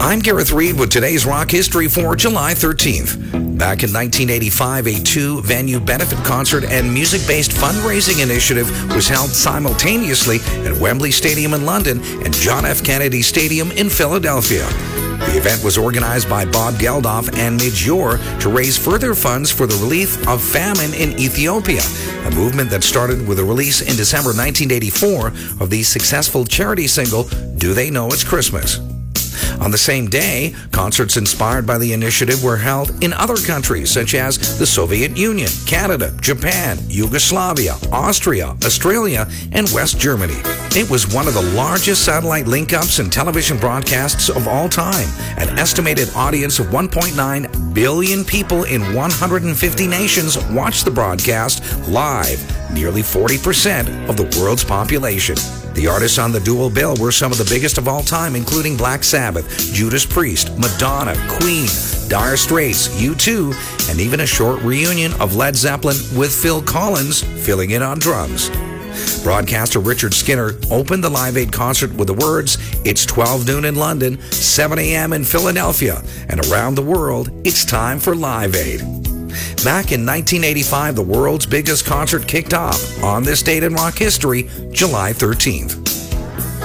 I'm Gareth Reed with today's rock history for July 13th. Back in 1985, a two-venue benefit concert and music-based fundraising initiative was held simultaneously at Wembley Stadium in London and John F. Kennedy Stadium in Philadelphia. The event was organized by Bob Geldof and Midge Ure to raise further funds for the relief of famine in Ethiopia, a movement that started with the release in December 1984 of the successful charity single, Do They Know It's Christmas? On the same day, concerts inspired by the initiative were held in other countries such as the Soviet Union, Canada, Japan, Yugoslavia, Austria, Australia, and West Germany. It was one of the largest satellite link-ups and television broadcasts of all time. An estimated audience of 1.9 billion people in 150 nations watched the broadcast live, nearly 40% of the world's population. The artists on the dual bill were some of the biggest of all time, including Black Sabbath, Judas Priest, Madonna, Queen, Dire Straits, U2, and even a short reunion of Led Zeppelin with Phil Collins filling in on drums. Broadcaster Richard Skinner opened the Live Aid concert with the words, "It's 12 noon in London, 7 a.m. in Philadelphia, and around the world, it's time for Live Aid." Back in 1985, the world's biggest concert kicked off on this date in rock history, July 13th.